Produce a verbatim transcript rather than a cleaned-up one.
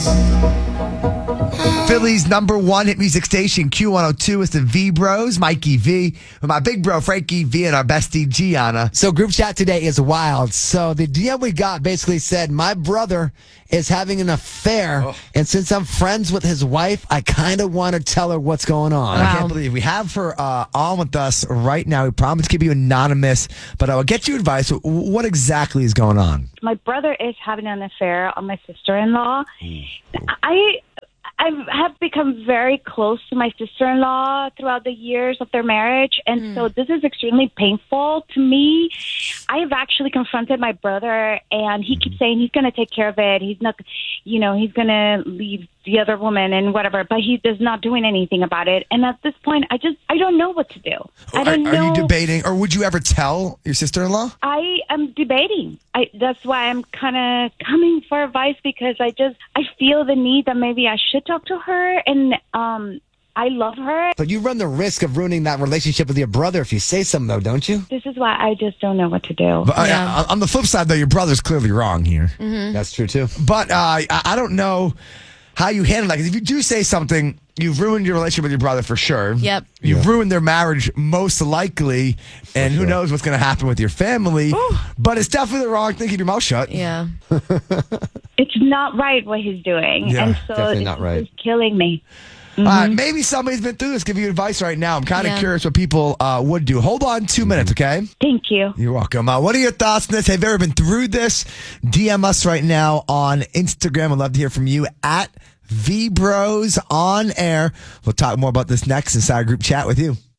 Philly's number one hit music station, Q one oh two, is the V Bros, Mikey V, with my big bro, Frankie V, and our bestie, Gianna. So group chat today is wild. So the D M we got basically said, my brother is having an affair, oh. and since I'm friends with his wife, I kind of want to tell her what's going on. Wow. I can't believe we have her uh, on with us right now. We promise to keep you anonymous, but I will get you advice. What exactly is going on? My brother is having an affair on my sister-in-law. Mm. I... I have become very close to my sister-in-law throughout the years of their marriage, and mm. so this is extremely painful to me. I have actually confronted my brother, and he keeps saying he's going to take care of it. He's not, you know, he's going to leave the other woman and whatever, but he is not doing anything about it. And at this point, I just, I don't know what to do. I don't are, know. Are you debating, or would you ever tell your sister-in-law? I am debating. I, that's why I'm kind of coming for advice, because I just, I feel the need that maybe I should talk to her, and um, I love her. But you run the risk of ruining that relationship with your brother if you say something, though, don't you? This is why I just don't know what to do. But, yeah. uh, on the flip side, though, your brother's clearly wrong here. Mm-hmm. That's true, too. But uh, I, I don't know how you handle that. Because if you do say something, you've ruined your relationship with your brother for sure. Yep. You've yeah. ruined their marriage most likely, for and sure. who knows what's going to happen with your family. Ooh. But it's definitely the wrong thing. Keep your mouth shut. Yeah. It's not right what he's doing. Yeah, and so definitely it's, not right. it's killing me. Mm-hmm. Uh, maybe somebody's been through this. Give you advice right now. I'm kind of yeah. curious what people uh, would do. Hold on two minutes, okay? Thank you. You're welcome. Uh, what are your thoughts on this? Have you ever been through this? D M us right now on Instagram. I'd love to hear from you at V Bros on air. We'll talk more about this next inside group chat with you.